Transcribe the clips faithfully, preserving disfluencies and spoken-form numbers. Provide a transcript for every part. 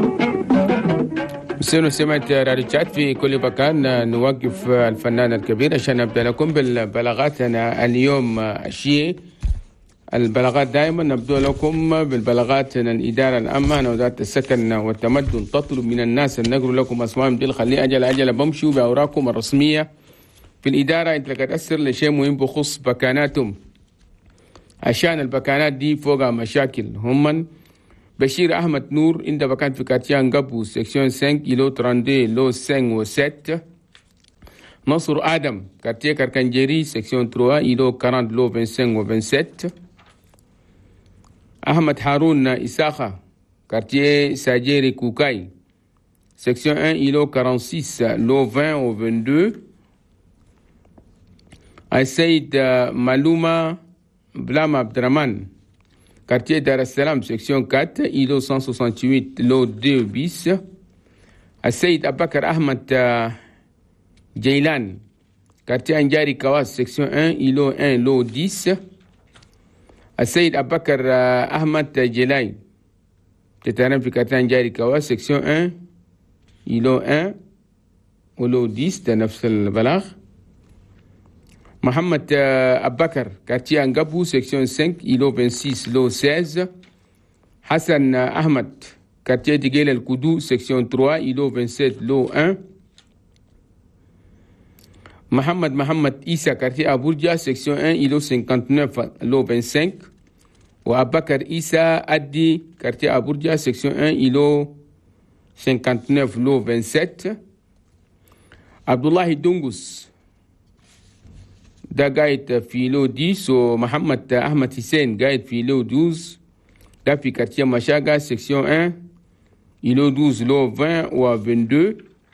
سنو سمعت راديوشات في كل مكان. نوقف الفنان الكبير عشان نبدأ لكم بالبلاغات. أنا اليوم الشيء البلاغات دائما نبدأ لكم بالبلاغات. الإدارة العامة وزارة السكن والتمدن تطلب من الناس أن نقول لكم أسمائهم دي خلي أجل أجل بمشوا بأوراقكم الرسمية في الإدارة. أنت لقد تأثر لشيء مهم بخصوص بكاناتهم عشان البكانات دي فوقها مشاكل. هم بشير أحمد نور عنده بكان في كارتيان قبو سيكسيون خمسة لو ثلاثة لو خمسة و سبعة. نصر آدم كارتيه كاركنجيري سيكسيون ثلاثة لو أربعين لو خمسة وعشرين و سبعة. أحمد هارون إساخا كارتيه ساجيري كوكاي سيكسيون واحد لو أربعة وستين لو عشرين و اثنين وعشرين. السيد معلومة بلام عبد الرحمن quartier Dar es Salaam, section quatre, I L O cent soixante-huit, lot deux bis. Saïd Abakar Ahmad Jailan, quartier Anjari Kawas, section un, I L O un, lot dix. Saïd Abakar Ahmad Jelay, تتعرف في quartier Anjari Kawas, section un, I L O un, lot dix, ده نفس البلاغ. محمد أبكر كارتيه أنقبو سيكسيون خمسة إلو vingt-six لو seize. حسن أحمد كارتيه تيجيل الكدو سيكسيون ثلاثة إلو vingt-sept لو واحد. محمد محمد إيسا كارتيه أبورجا سيكسيون واحد إلو cinquante-neuf لو vingt-cinq. وأبكر إيسا أدي كارتيه أبورجا سيكسيون واحد إلو cinquante-neuf لو vingt-sept. عبد الله دونغوس ده قايد في لو دix. ومحمد أحمد حسين قايد في لو douze. ده في كارتيه مشاغا سيكسيون واحد إلو douze لو vingt و vingt-deux.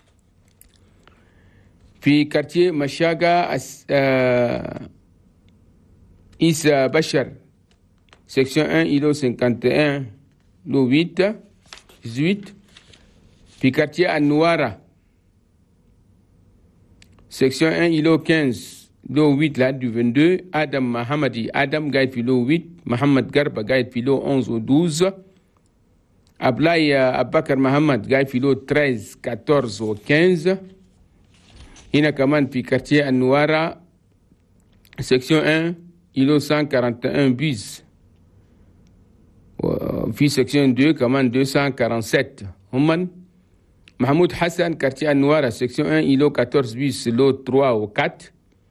في كارتيه مشاغا إيسا بشر سيكسيون واحد إلو cinquante et un لو huit dix-huit. في كارتيه النوارة سيكسيون واحد إلو quinze لو huit là du vingt-deux. Adam Mahamadi Adam guide في لو huit. Mohamed Garba guide في لو onze ou douze. Ablaï Abakar Mohamed guide في لو treize quatorze ou quinze. هنا كمان في quartier النوارة section un إلو cent quarante et un bis. في section deux كمان deux cent quarante-sept. هم محمود حسن quartier النوارة section un إلو quatorze bis لو trois ou quatre.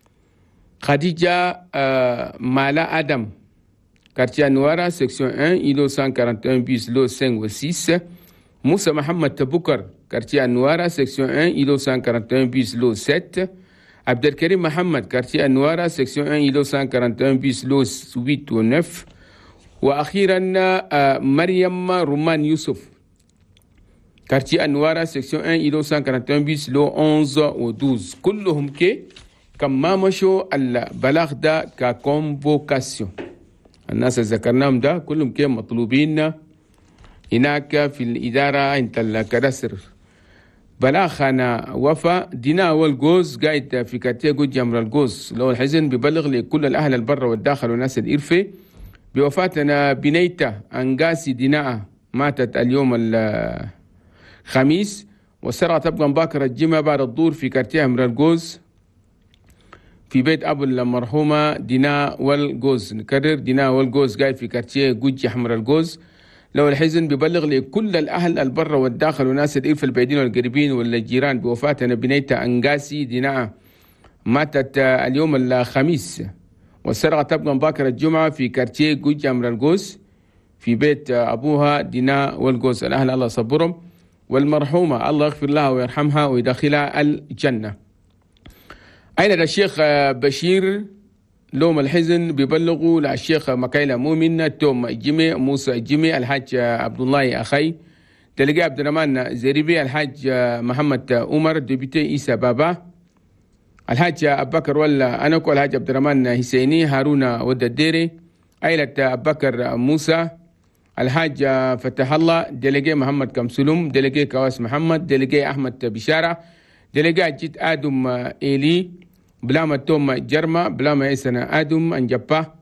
Khadija euh, Mala Adam, quartier Nouara, section un, I L O cent quarante et un bis, lot cinq ou six. Moussa Mohamed Taboukar, quartier Nouara, section un, I L O cent quarante et un bis, lot sept. Abdelkarim Mohamed, quartier Nouara, section un, I L O cent quarante et un bis, lot huit ou neuf. وأخيرا euh, Mariam Rouman Youssouf, quartier Nouara, section un, I L O cent quarante et un bis, lot onze ou douze. كلهم كي كما مشوا البلاغ ده ككونفوكاسيون. الناس اللي ذكرناهم ده كلهم كانوا مطلوبين هناك في الإدارة عند الكداسر. بلاغ أنا وفا دينا والجوز قاعد في كاتيه جود جمر الجوز. لو الحزن ببلغ لكل الأهل البر والداخل والناس الإرفي بوفاتنا بنيته أنقاسي دينا ماتت اليوم الخميس. والسرعة تبقى باكر الجمعة بعد الظهر في كاتيه أمر الجوز في بيت أبو المرحومة دينا والجوز. نكرر دينا والجوز قاعد في كارتيه جوجي حمر الجوز. لو الحزن ببلغ لكل الأهل البر والداخل والناس الإرف البعيدين والقريبين والجيران بوفاتنا بنيتة أنقاسي دينا ماتت اليوم الخميس. والسرقة تبقى باكر الجمعة في كارتيه جوجي حمر الجوز في بيت أبوها دينا والجوز. الأهل الله صبرهم والمرحومة الله يغفر لها ويرحمها ويدخلها الجنة. أين الشيخ بشير لوم الحزن بيبلغوا للشيخ مكايلة مؤمن توم جيمي موسى جيمي الحاج عبد الله أخي تلقى عبد الرحمن زريبي الحاج محمد عمر ديبيتي إيسا بابا الحاج أبو بكر ولا أنكو الحاج عبد الرحمن حسيني هارون ود الديري عائلة أبو بكر موسى الحاج فتح الله دلقي محمد كمسلوم دلقي كواس محمد دلقي أحمد بشارة دلقي جيت آدم إيلي بلاما توم جرما بلاما إيسنا آدم أنجبا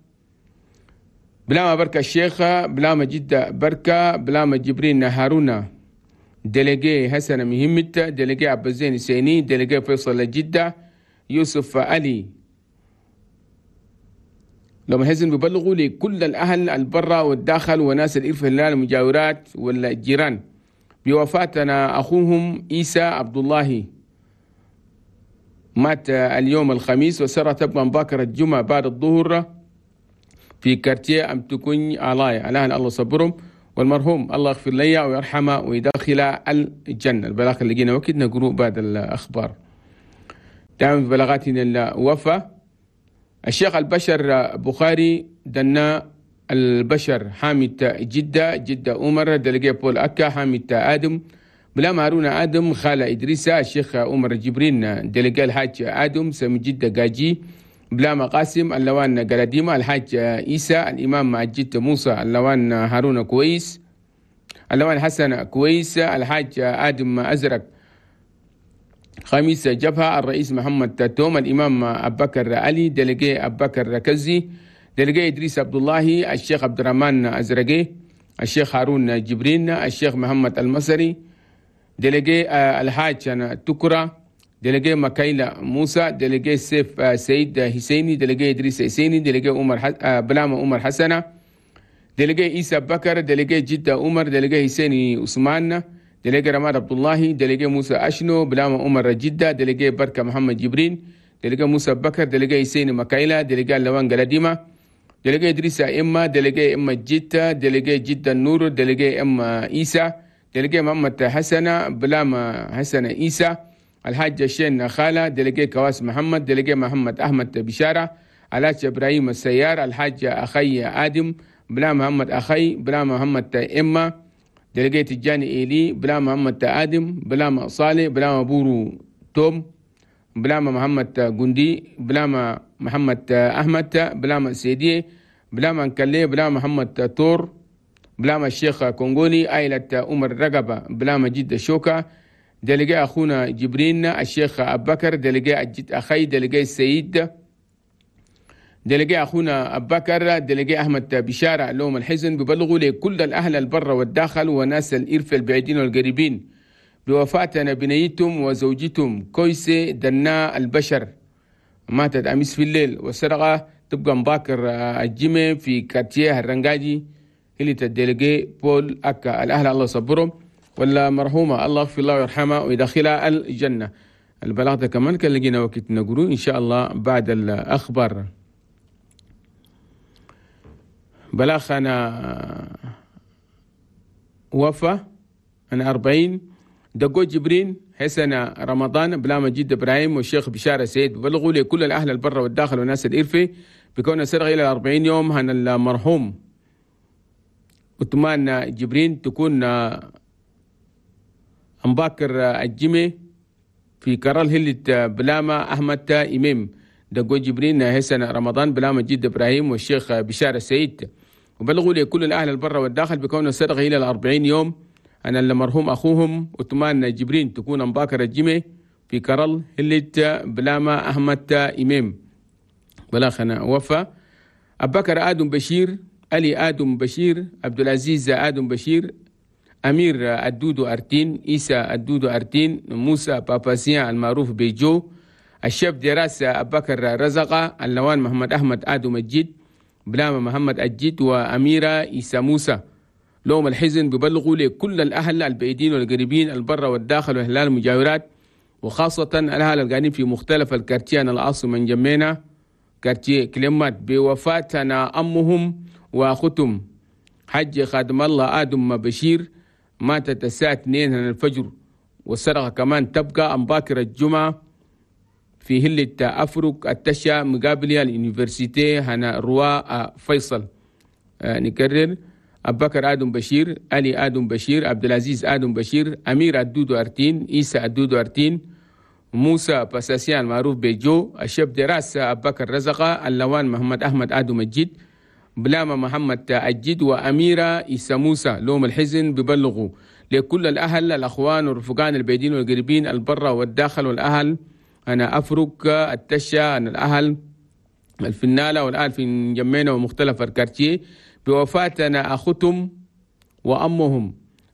بلاما بركة الشيخة بلاما جدة بركة بلاما جبرين هارون ديليجي حسن مهمت، ديليجي عبد الزين السيني، ديليجي فيصل الجدة، يوسف علي. لما الحزن بيبلغوا لكل الأهل البرة والداخل وناس الإرث هلال المجاورات والجيران بوفاتنا أخوهم عيسى عبد الله، مات اليوم الخميس، وسرى تبقى باكر الجمعة بعد الظهر في كارتيه أم تكون علاي. الأهل الله صبرهم، والمرحوم الله يغفر لي ويرحمه ويدخل الجنة. البلاغ اللي جينا وقت نقرأ بعد الأخبار. دائما في بلاغاتنا الوفاة الشيخ البشر بخاري دنا البشر حامد جدة جدة عمر دلقي بول أكا حامد آدم بلا هارون آدم خالة إدريسة الشيخ عمر جبرين دلقي الحاج آدم سمي جدة قاجي بلا قاسم اللوان قلديمة الحاج إيسى الإمام معجد موسى اللوان هارون كويس اللوان حسن كويس الحاج آدم أزرق خميس جبهة الرئيس محمد توم الإمام أبو بكر علي دلقي أبو بكر كزي دلقي إدريس عبد الله الشيخ عبد الرحمن أزرقي الشيخ هارون جبرين الشيخ محمد المصري دلقي الحاج تكرة دلقي مكايلة موسى دلقي سيف سيد حسيني دلقي إدريس حسيني دلقي عمر حس... بلام عمر حسنة دلقي عيسى بكر دلقي جدة عمر دلقي حسيني عثمان دلقي رماد عبد الله دلقي موسى أشنو بلام عمر جدة دلقي بركة محمد جبرين دلقي موسى بكر دلقي حسيني مكايلة دلقي اللوان قلديمة دلقي إدريس إما دلقي إما جدة دلقي جدة النور دلقي إما عيسى دلقي محمد حسنة بلام حسنة عيسى الحاج شين خالة دلقي كواس محمد دلقي محمد أحمد بشارة الحاج إبراهيم السيار الحاج أخي آدم بلا محمد أخي بلا محمد إما دلقي تجاني إيلي بلا محمد آدم بلا صالح بلا بورو توم بلا محمد قندي بلا محمد أحمد بلا سيدي بلا منكلي بلا محمد تور بلا الشيخ كونغولي عائلة عمر رقبة بلا مجد شوكة دلقي أخونا جبرين الشيخ أبو بكر دلقي أجد أخي دلقي السيد دلقي أخونا أبو بكر دلقي أحمد بشارة لهم الحزن ببلغوا لكل الأهل البر والداخل وناس الإرث البعيدين والقريبين بوفاتنا بنيتم وزوجتم كويسة دنا البشر ماتت أمس في الليل وسرقة تبقى مباكر الجمع في كارتيه الرنجاجي اللي تدلقي بول أكا. الأهل الله صبرهم ولا مرحومة الله يغفر الله ويرحمها ويدخلها الجنة. البلاغ ده كمان كان لقينا وقت نقرأ إن شاء الله بعد الأخبار. بلاغ أنا وفى أنا أربعين دقو جبرين حسن رمضان بلا مجيد إبراهيم والشيخ بشارة سيد ببلغوا لكل الأهل البر والداخل والناس الإرفي بكون سرغ إلى الأربعين يوم هن المرحوم عثمان جبرين تكون أمباكر الجمي في كرال هلة بلاما أحمد إمام دقو جبرين حسن رمضان بلا مجيد إبراهيم والشيخ بشارة سيد وبلغوا لكل الأهل البر والداخل بكون سرغ إلى الأربعين يوم أنا المرحوم أخوهم عثمان جبرين تكون مباكر الجمع في كرل هلة بلاما أحمد إمام بلاخنا وفى أبو بكر آدم بشير علي آدم بشير عبد العزيز آدم بشير أمير الدودو أرتين عيسى الدودو أرتين موسى باباسيان المعروف بيجو الشيف دراسة أبو بكر رزقة اللوان محمد أحمد آدم الجد بلاما محمد الجد وأميرة عيسى موسى لهم الحزن ببلغوا لكل الأهل البعيدين والقريبين البر والداخل والهلال المجاورات وخاصة الأهل القاعدين في مختلف الكارتيان العاصمة من جمينا كارتيه كلمات بوفاتنا أمهم وأختهم حج خادم الله آدم بشير ماتت الساعة اثنين الفجر والسرقة كمان تبقى أمباكر الجمعة في هلة أفرق التشا مقابلة اليونيفرسيتي هنا رواء فيصل. آه نكرر أبو بكر آدم بشير علي آدم بشير عبد العزيز آدم بشير أمير الدودو أرتين عيسى الدودو أرتين موسى بساسيان معروف بيجو الشيف دراسة أبو بكر رزقة اللوان محمد أحمد آدم الجد بلاما محمد الجد وأميرة عيسى موسى لهم الحزن ببلغوا لكل الأهل الأخوان والرفقان البعيدين والقريبين البر والداخل والأهل أنا أفرق التشا أنا الأهل الفنالة والأهل في جمينا ومختلف الكارتيه بوفاتنا أختهم وأمهم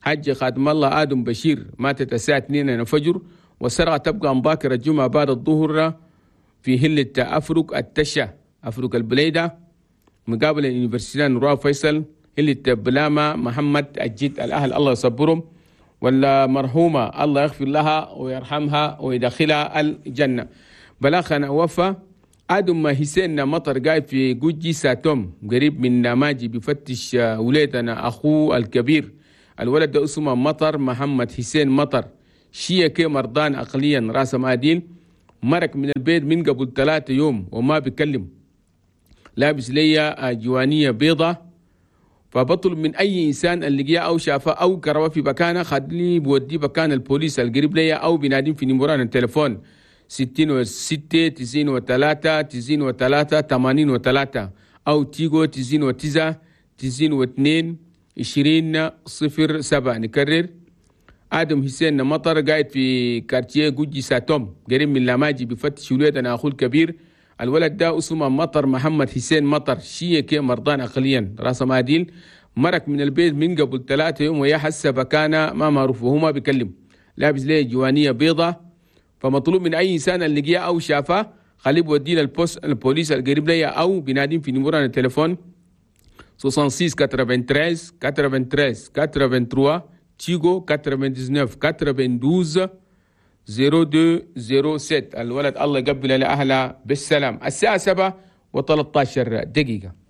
حج خادم الله آدم بشير ماتت الساعة اثنين الفجر، والسرقة تبقى عن باكر الجمعة بعد الظهر في هلة أفرق التشا أفرق البليدة مقابل اليونيفرسيتي نورا فيصل هلة بلامة محمد الجد. الأهل الله يصبرهم، ولا مرحومة الله يغفر لها ويرحمها ويدخلها الجنة. بلاخنا وفى آدم حسين مطر قاعد في جوجي ساتوم قريب من نماجي بفتش ولادنا أخوه الكبير. الولد ده اسمه مطر محمد حسين مطر، شيء كي مرضان أقليا راس مادين، مرق من البيت من قبل ثلاثة يوم وما بيكلم، لابس لي جوانية بيضة. فبطلب من أي إنسان اللي جاء أو شافه أو كروا في مكانه خدني بودي مكان البوليس القريب لي، أو بنادين في نمران التليفون ستين وستة تسعين وثلاثة تسعين وثلاثة ثمانين وثلاثة، أو تيجو تسعين وتسعة تسعين واثنين عشرين صفر سبعة. نكرر، آدم حسين مطر قاعد في كارتيه جوجي ساتوم قريب من لاماجي بفتش ولادنا أخوه الكبير. الولد ده اسمه مطر محمد حسين مطر، شيء كي مرضان أقليا راس ماديل، مرق من البيت من قبل ثلاثة يوم ويا حسب كان ما معروف وهو ما بيكلم، لابس ليه جوانية بيضة. فمطلوب من أي إنسان اللي جاء أو شافه خليه بوديه للبوس البوليس القريب ليا، أو بنادين في نمران التليفون ستة وستين ثمانية وثمانين ثمانية وثمانين ثمانية وثمانين تيجو تسعة وتسعين اثنين واحد صفر اثنين صفر سبعة. الولد الله يقبل لأهله بالسلام. الساعة سبعة وثلاثة عشر دقيقة.